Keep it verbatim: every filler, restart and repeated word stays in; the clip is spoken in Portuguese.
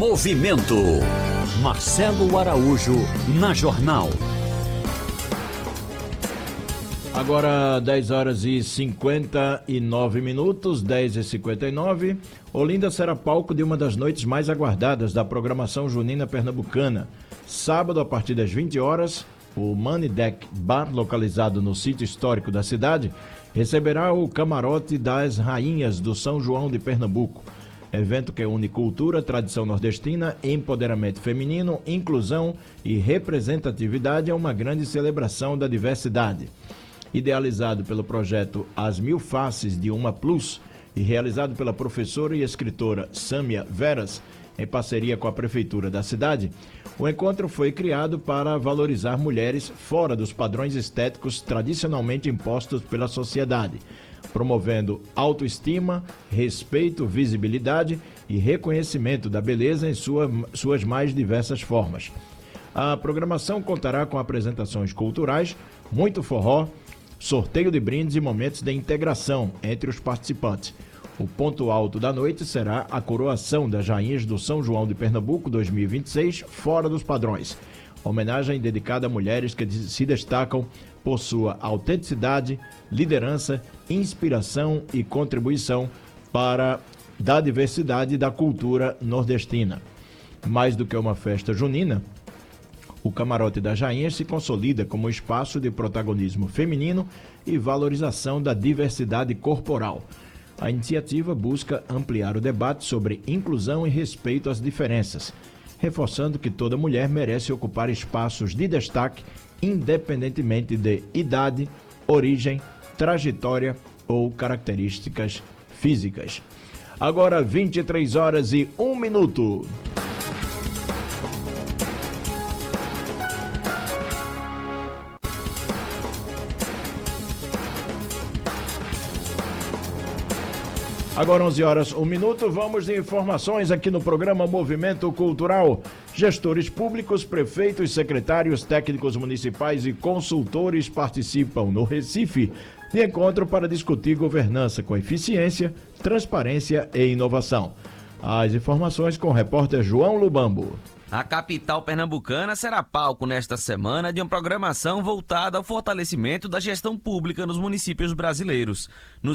Movimento. Marcelo Araújo na Jornal. Agora dez horas e cinquenta e nove minutos, dez e cinquenta e nove. Olinda será palco de uma das noites mais aguardadas da programação junina pernambucana. Sábado, a partir das vinte horas, o Money Deck Bar, localizado no sítio histórico da cidade, receberá o camarote das Rainhas do São João de Pernambuco. Evento que une cultura, tradição nordestina, empoderamento feminino, inclusão e representatividade é uma grande celebração da diversidade. Idealizado pelo projeto As Mil Faces de Uma Plus e realizado pela professora e escritora Sâmia Veras, em parceria com a prefeitura da cidade, o encontro foi criado para valorizar mulheres fora dos padrões estéticos tradicionalmente impostos pela sociedade, promovendo autoestima, respeito, visibilidade e reconhecimento da beleza em sua, suas mais diversas formas. A programação contará com apresentações culturais, muito forró, sorteio de brindes e momentos de integração entre os participantes. O ponto alto da noite será a coroação das Rainhas do São João de Pernambuco dois mil e vinte e seis, fora dos padrões. Homenagem dedicada a mulheres que se destacam por sua autenticidade, liderança, inspiração e contribuição para a diversidade da cultura nordestina. Mais do que uma festa junina, o Camarote das Rainhas se consolida como espaço de protagonismo feminino e valorização da diversidade corporal. A iniciativa busca ampliar o debate sobre inclusão e respeito às diferenças, reforçando que toda mulher merece ocupar espaços de destaque, independentemente de idade, origem, trajetória ou características físicas. Agora vinte e três horas e um minuto. Agora onze horas, um minuto, vamos de informações aqui no programa Movimento Cultural. Gestores públicos, prefeitos, secretários, técnicos municipais e consultores participam no Recife de encontro para discutir governança com eficiência, transparência e inovação. As informações com o repórter João Lubambo. A capital pernambucana será palco nesta semana de uma programação voltada ao fortalecimento da gestão pública nos municípios brasileiros. Nos